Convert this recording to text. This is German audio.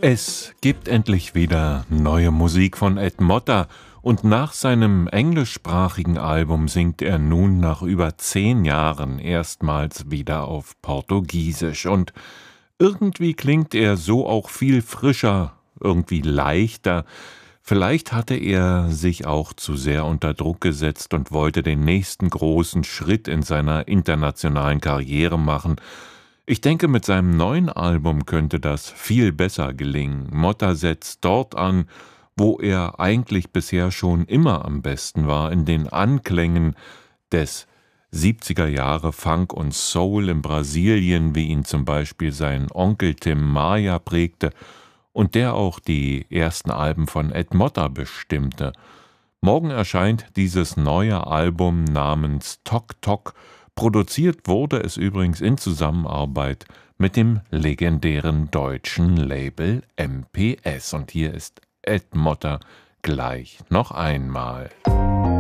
Es gibt endlich wieder neue Musik von Ed Motta und nach seinem englischsprachigen Album singt er nun nach über 10 Jahren erstmals wieder auf Portugiesisch und irgendwie klingt er so auch viel frischer, irgendwie leichter. Vielleicht hatte er sich auch zu sehr unter Druck gesetzt und wollte den nächsten großen Schritt in seiner internationalen Karriere machen. Ich denke, mit seinem neuen Album könnte das viel besser gelingen. Motta setzt dort an, wo er eigentlich bisher schon immer am besten war, in den Anklängen des 70er Jahre Funk und Soul in Brasilien, wie ihn zum Beispiel sein Onkel Tim Maia prägte und der auch die ersten Alben von Ed Motta bestimmte. Morgen erscheint dieses neue Album namens Tok Tok. Produziert wurde es übrigens in Zusammenarbeit mit dem legendären deutschen Label MPS. Und hier ist Ed Motta gleich noch einmal.